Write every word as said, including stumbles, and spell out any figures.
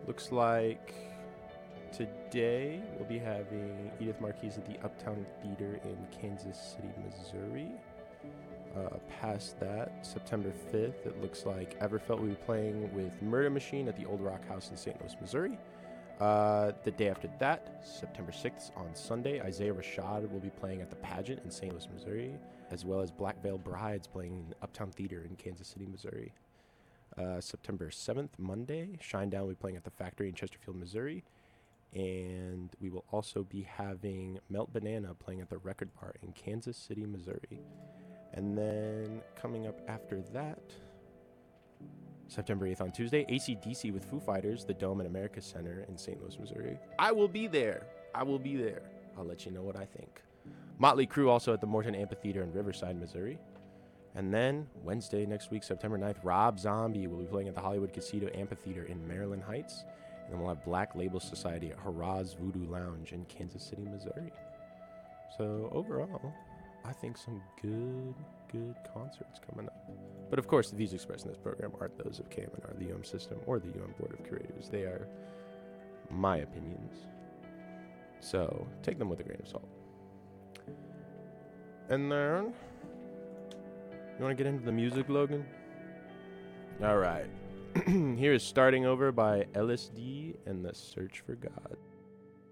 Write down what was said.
Looks like today we'll be having Edith Marquise at the Uptown Theater in Kansas City, Missouri. Uh, past that, September fifth, it looks like Everfelt will be playing with Murder Machine at the Old Rock House in Saint Louis, Missouri. Uh, the day after that, September sixth, on Sunday, Isaiah Rashad will be playing at the Pageant in Saint Louis, Missouri, as well as Black Veil Brides playing in Uptown Theater in Kansas City, Missouri. Uh, September seventh, Monday, Shinedown will be playing at the Factory in Chesterfield, Missouri. And we will also be having Melt Banana playing at the Record Bar in Kansas City, Missouri. And then coming up after that, September eighth on Tuesday, A C D C with Foo Fighters, the Dome at America Center in Saint Louis, Missouri. I will be there. I will be there. I'll let you know what I think. Motley Crue also at the Morton Amphitheater in Riverside, Missouri. And then Wednesday next week, September ninth, Rob Zombie will be playing at the Hollywood Casino Amphitheater in Maryland Heights. And then we'll have Black Label Society at Haraz Voodoo Lounge in Kansas City, Missouri. So overall, I think some good, good concerts coming up. But of course, the views expressed in this program aren't those of K M N R, the U M system, or the U M Board of Curators. They are my opinions. So take them with a grain of salt. And then, you want to get into the music, Logan? All right. Here is Starting Over by L S D and the Search for God.